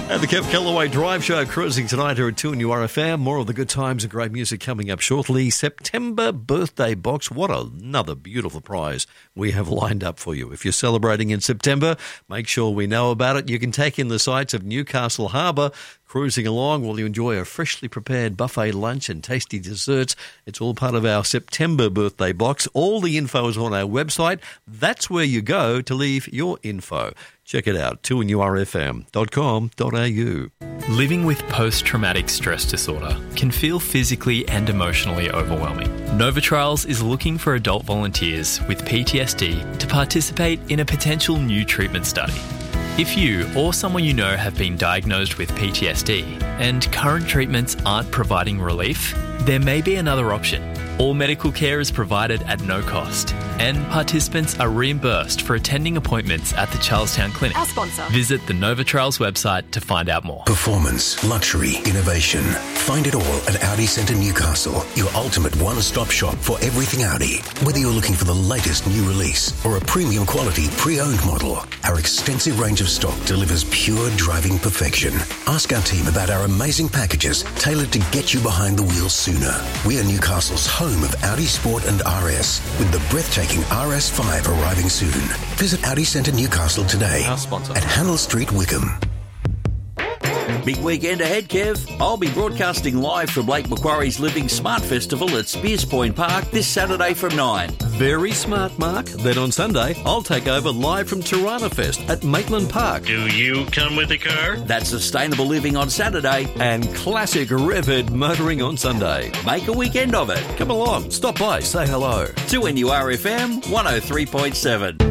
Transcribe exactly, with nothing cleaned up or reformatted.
And the Kev Callaway Drive Show cruising tonight here at two and U R F M. More of the good times and great music coming up shortly. September birthday box. What another beautiful prize we have lined up for you. If you're celebrating in September, make sure we know about it. You can take in the sights of Newcastle Harbour, cruising along while you enjoy a freshly prepared buffet lunch and tasty desserts. It's all part of our September birthday box. All the info is on our website. That's where you go to leave your info. Check it out, two N U R F M dot com dot a u. Living with post-traumatic stress disorder can feel physically and emotionally overwhelming. Novatrials is looking for adult volunteers with P T S D to participate in a potential new treatment study. If you or someone you know have been diagnosed with P T S D and current treatments aren't providing relief, there may be another option. All medical care is provided at no cost, and participants are reimbursed for attending appointments at the Charlestown Clinic. Our sponsor. Visit the Novatrials website to find out more. Performance, luxury, innovation. Find it all at Audi Centre Newcastle, your ultimate one-stop shop for everything Audi. Whether you're looking for the latest new release or a premium quality pre-owned model, our extensive range of stock delivers pure driving perfection. Ask our team about our amazing packages tailored to get you behind the wheel sooner. We are Newcastle's home of Audi Sport and R S, with the breathtaking R S five arriving soon. Visit Audi Centre Newcastle today Our sponsor. at Hannell Street, Wickham. Big weekend ahead, Kev. I'll be broadcasting live from Lake Macquarie's Living Smart Festival at Spears Point Park this Saturday from nine. Very smart, Mark. Then on Sunday, I'll take over live from Tirana Fest at Maitland Park. Do you come with a car? That's Sustainable Living on Saturday. And classic Revhead motoring on Sunday. Make a weekend of it. Come along, stop by, say hello. two N U R F M one oh three point seven.